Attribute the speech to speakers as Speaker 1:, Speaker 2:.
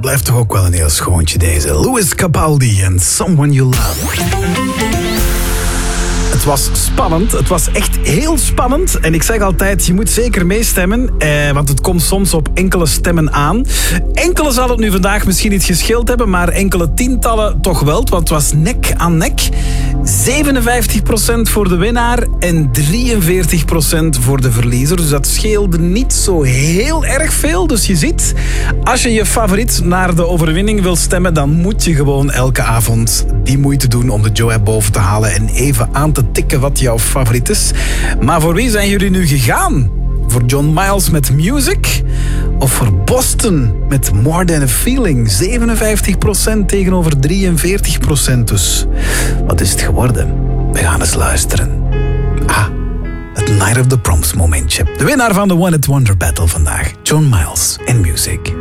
Speaker 1: blijft toch ook wel een heel schoontje deze. Louis Capaldi en Someone You Love. Het was spannend. Het was echt heel spannend. En ik zeg altijd, je moet zeker meestemmen. Want het komt soms op enkele stemmen aan. Enkele zal het nu vandaag misschien niet gescheeld hebben. Maar enkele tientallen toch wel. Want het was nek aan nek. 57% voor de winnaar. En 43% voor de verliezer. Dus dat scheelde niet zo heel erg veel. Dus je ziet, als je je favoriet naar de overwinning wil stemmen, dan moet je gewoon elke avond die moeite doen om de Joe-app boven te halen. En even aan te tikken wat jouw favoriet is. Maar voor wie zijn jullie nu gegaan? Voor John Miles met Music? Of voor Boston met More Than a Feeling? 57% tegenover 43%. Dus wat is het geworden? We gaan eens luisteren. Het Night of the Proms momentje. De winnaar van de One Hit Wonder Battle vandaag. John Miles en Music.